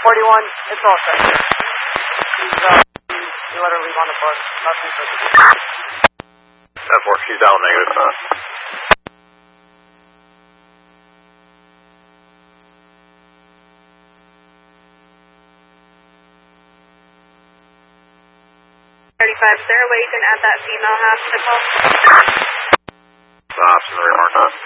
41, it's all set. You let her leave on the bus. Nothing for the 10-4, she's down negative. Is there a way you can add that female hospital? Stops in the rear mark.